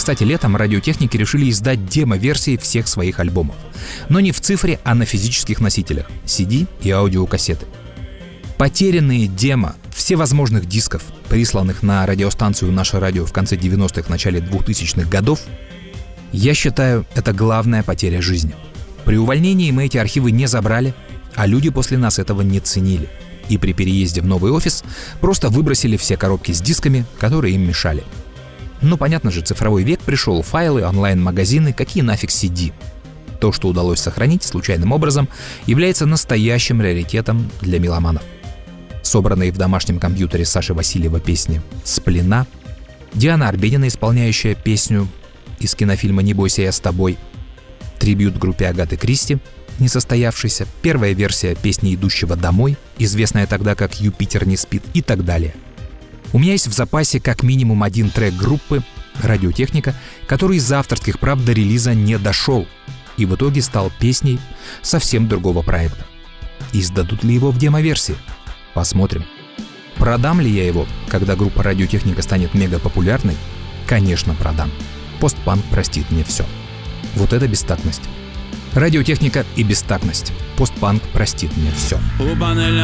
Кстати, летом Радиотехники решили издать демо-версии всех своих альбомов. Но не в цифре, а на физических носителях – CD и аудиокассеты. Потерянные демо всевозможных дисков, присланных на радиостанцию «Наше радио» в конце 90-х, начале 2000-х годов, я считаю, это главная потеря жизни. При увольнении мы эти архивы не забрали, а люди после нас этого не ценили. И при переезде в новый офис просто выбросили все коробки с дисками, которые им мешали. Ну, понятно же, цифровой век пришел, файлы, онлайн-магазины, какие нафиг CD? То, что удалось сохранить случайным образом, является настоящим раритетом для меломанов. Собранные в домашнем компьютере Саши Васильева песни «Сплина», Диана Арбенина, исполняющая песню из кинофильма «Не бойся, я с тобой», трибют группе Агаты Кристи, несостоявшийся, первая версия песни «Идущего домой», известная тогда как «Юпитер не спит» и так далее. У меня есть в запасе как минимум один трек группы «Радиотехника», который из-за авторских прав до релиза не дошел и в итоге стал песней совсем другого проекта. Издадут ли его в демо-версии? Посмотрим. Продам ли я его, когда группа «Радиотехника» станет мега-популярной? Конечно, продам. Постпанк простит мне все. Вот это бестактность. Радиотехника и бестактность. Постпанк простит мне все.